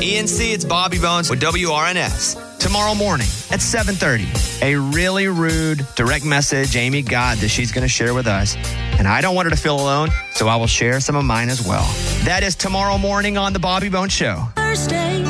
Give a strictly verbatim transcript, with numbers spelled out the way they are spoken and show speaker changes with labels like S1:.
S1: E N C, it's Bobby Bones with W R N S. Tomorrow morning at seven thirty, a really rude direct message Amy got that she's going to share with us. And I don't want her to feel alone, so I will share some of mine as well. That is tomorrow morning on The Bobby Bones Show.
S2: Thursday.